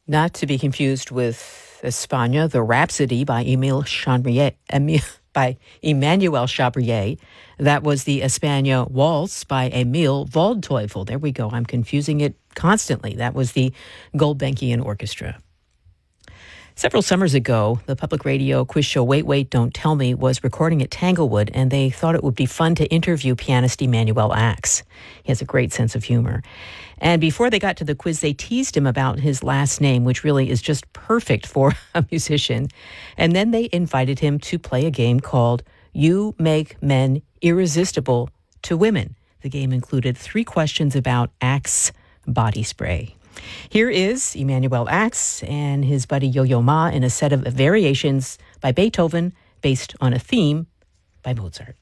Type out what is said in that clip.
Not to be confused with España, the Rhapsody by Emmanuel Chabrier. That was the España Waltz by Emil Waldteufel. There we go. I'm confusing it constantly. That was the Gulbenkian Orchestra. Several summers ago, the public radio quiz show Wait, Wait, Don't Tell Me was recording at Tanglewood, and they thought it would be fun to interview pianist Emanuel Ax. He has a great sense of humor. And before they got to the quiz, they teased him about his last name, which really is just perfect for a musician. And then they invited him to play a game called You Make Men Irresistible to Women. The game included 3 questions about Axe body spray. Here is Emanuel Ax and his buddy Yo-Yo Ma in a set of variations by Beethoven based on a theme by Mozart.